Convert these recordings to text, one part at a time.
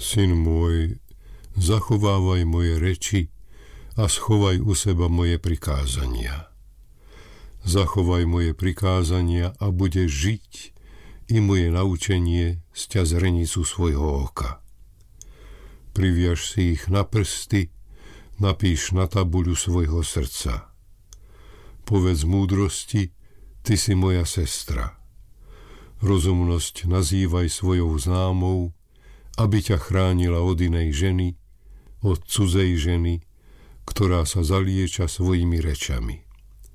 Syn môj, zachovávaj moje reči a schovaj u seba moje prikázania. Zachovaj moje prikázania a budeš žiť, i moje naučenie sťa zrenicu svojho oka. Priviaž si ich na prsty, napíš na tabuľu svojho srdca. Povedz múdrosti, ty si moja sestra. Rozumnosť nazývaj svojou známou, aby ťa chránila od inej ženy, od cudzej ženy, ktorá sa zalieča svojimi rečami.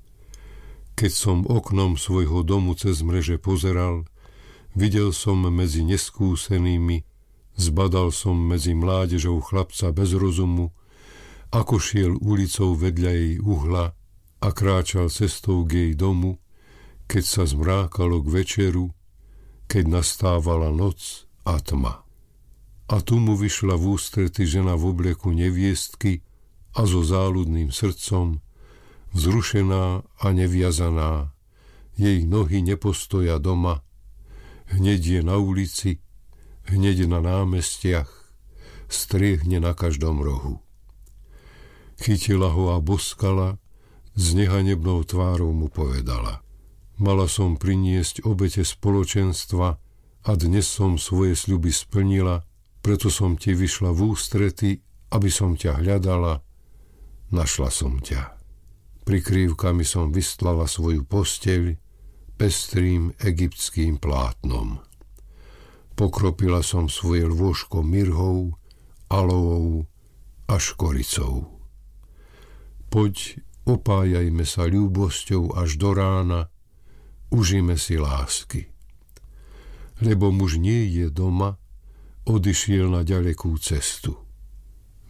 Keď som oknom svojho domu cez mreže pozeral, videl som medzi neskúsenými, zbadal som medzi mládežou chlapca bez rozumu, ako šiel ulicou vedľa jej uhla a kráčal cestou k jej domu, keď sa zmrákalo k večeru, keď nastávala noc a tma. A tu mu vyšla v ústrety žena v obleku neviestky a so záľudným srdcom, vzrušená a neviazaná, jej nohy nepostoja doma, hneď je na ulici, hneď na námestiach, striehne na každom rohu. Chytila ho a boskala, s nehanebnou tvárou mu povedala: Mala som priniesť obete spoločenstva a dnes som svoje sľuby splnila, preto som ti vyšla v ústrety, aby som ťa hľadala. Našla som ťa. Prikrývkami som vystlala svoju posteľ pestrým egyptským plátnom. Pokropila som svoje lôžko mirhou, aloou a škoricou. Poď, opájajme sa ľúbosťou až do rána, užíme si lásky. Lebo muž nie je doma, odišiel na ďalekú cestu.